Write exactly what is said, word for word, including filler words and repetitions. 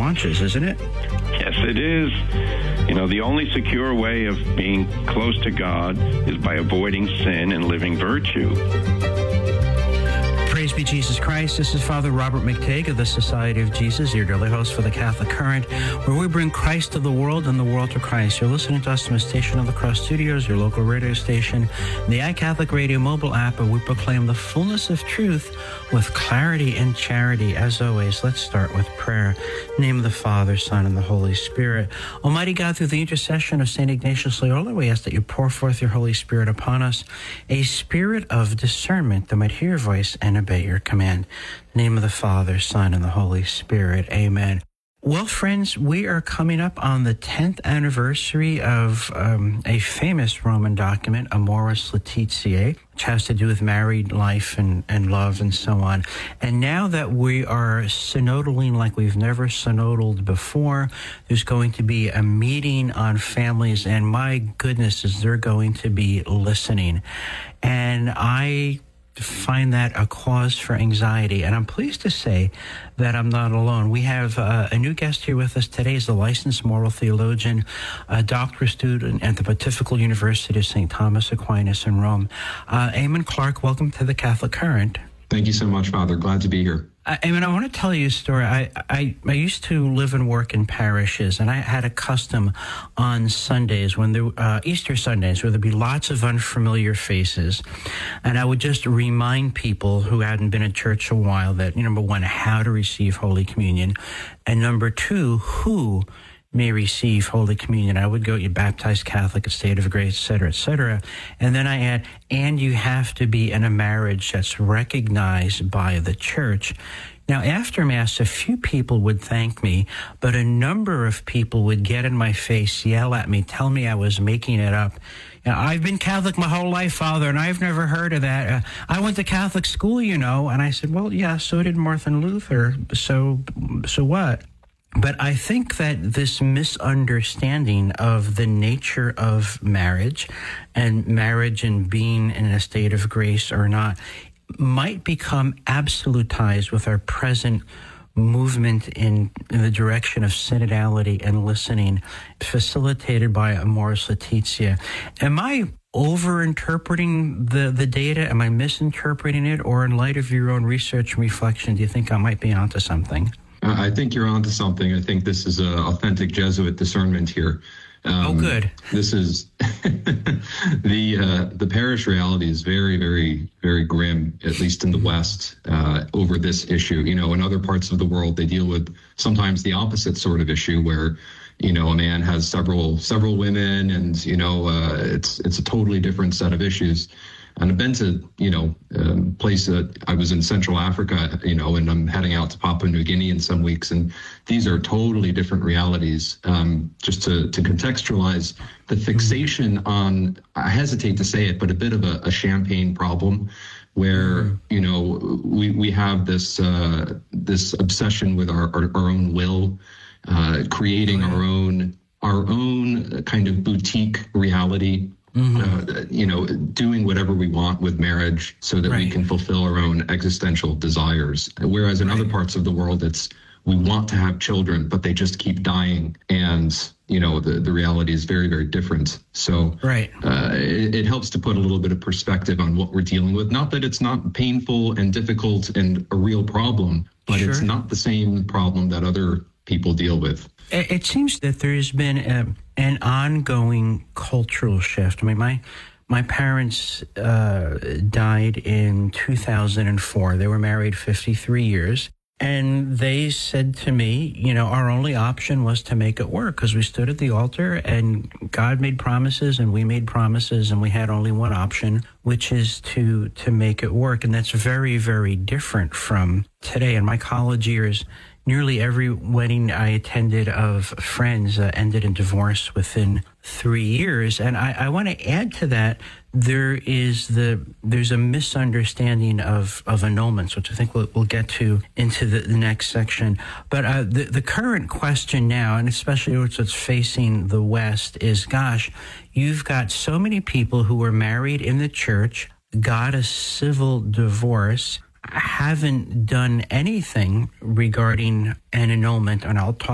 launches, isn't it? Yes, it is. You know, the only secure way of being close to God is by avoiding sin and living virtue. Praise be Jesus Christ. This is Father Robert McTague of the Society of Jesus, your daily host for the Catholic Current, where we bring Christ to the world and the world to Christ. You're listening to us from the Station of the Cross Studios, your local radio station, the iCatholic Radio mobile app, where we proclaim the fullness of truth with clarity and charity. As always, let's start with prayer. In the name of the Father, Son, and the Holy Spirit. Almighty God, through the intercession of Saint Ignatius Loyola, we ask that you pour forth your Holy Spirit upon us, a spirit of discernment that might hear your voice and obey your command. In the name of the Father, Son, and the Holy Spirit. Amen. Well, friends, we are coming up on the tenth anniversary of um, a famous Roman document, Amoris Laetitia, which has to do with married life and, and love and so on. And now that we are synodaling like we've never synodaled before, there's going to be a meeting on families, and my goodness, is they're going to be listening. And I find that a cause for anxiety. And I'm pleased to say that I'm not alone. We have uh, a new guest here with us today. Is a licensed moral theologian, a doctoral student at the Pontifical University of Saint Thomas Aquinas in Rome. Uh, Eamon Clark, welcome to the Catholic Current. Thank you so much, Father. Glad to be here. I, I mean, I want to tell you a story. I, I, I used to live and work in parishes, and I had a custom on Sundays, when there, uh, Easter Sundays, where there'd be lots of unfamiliar faces, and I would just remind people who hadn't been in church a while that, you know, number one, how to receive Holy Communion, and number two, who may receive Holy Communion. I would go, you baptized Catholic, a state of grace, et cetera, et cetera. And then I add, and you have to be in a marriage that's recognized by the church. Now, after Mass, a few people would thank me, but a number of people would get in my face, yell at me, tell me I was making it up. You know, I've been Catholic my whole life, Father, and I've never heard of that. Uh, I went to Catholic school, you know. And I said, well, yeah, so did Martin Luther. So, so what? But I think that this misunderstanding of the nature of marriage and marriage and being in a state of grace or not might become absolutized with our present movement in, in the direction of synodality and listening, facilitated by Amoris Laetitia. Am I over-interpreting the, the data? Am I misinterpreting it? Or in light of your own research and reflection, do you think I might be onto something? I think you're onto something. I think this is a authentic Jesuit discernment here. Um, oh, good. This is the uh, the parish reality is very, very, very grim, at least in the West, uh, over this issue. You know, in other parts of the world, they deal with sometimes the opposite sort of issue where, you know, a man has several several women, and you know, uh, it's it's a totally different set of issues. And I've been to, you know, um, place that I was in Central Africa, you know, and I'm heading out to Papua New Guinea in some weeks. And these are totally different realities. Um, just to, to contextualize, the fixation on, I hesitate to say it, but a bit of a, a champagne problem where, you know, we, we have this uh, this obsession with our, our, our own will, uh, creating our own our own kind of boutique reality. Mm-hmm. Uh, you know, doing whatever we want with marriage so that right. we can fulfill our own existential desires. Whereas in right. other parts of the world, it's we want to have children, but they just keep dying. And, you know, the, the reality is very, very different. So right. uh, it, it helps to put a little bit of perspective on what we're dealing with. Not that it's not painful and difficult and a real problem, but sure. it's not the same problem that other people deal with. It, it seems that there has been a, an ongoing cultural shift. I mean, my my parents uh, died in two thousand four. They were married fifty-three years. And they said to me, you know, our only option was to make it work because we stood at the altar and God made promises and we made promises and we had only one option, which is to to make it work. And that's very, very different from today. In my college years, nearly every wedding I attended of friends uh, ended in divorce within three years. And I, I want to add to that, there is the there's a misunderstanding of, of annulments, which I think we'll, we'll get to into the, the next section. But uh, the, the current question now, and especially what's facing the West, is, gosh, you've got so many people who were married in the church, got a civil divorce, haven't done anything regarding an annulment, and I'll talk